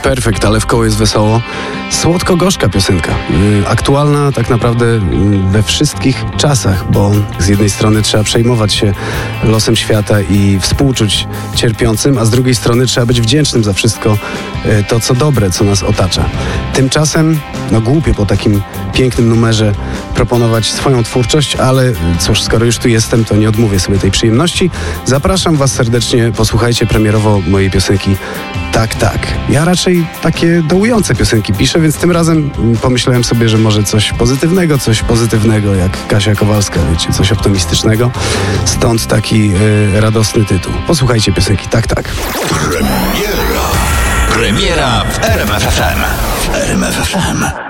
Perfekt, ale w koło jest wesoło. Słodko-gorzka piosenka. Aktualna tak naprawdę we wszystkich czasach, bo z jednej strony trzeba przejmować się losem świata i współczuć cierpiącym, a z drugiej strony trzeba być wdzięcznym za wszystko to, co dobre, co nas otacza. Tymczasem, głupio po takim pięknym numerze proponować swoją twórczość, ale cóż, skoro już tu jestem, to nie odmówię sobie tej przyjemności. Zapraszam Was serdecznie, posłuchajcie premierowo mojej piosenki Tak, tak. Ja raczej takie dołujące piosenki piszę, więc tym razem pomyślałem sobie, że może coś pozytywnego jak Kasia Kowalska, wiecie, coś optymistycznego. Stąd taki radosny tytuł. Posłuchajcie piosenki Tak, tak. Premiera w RMF FM.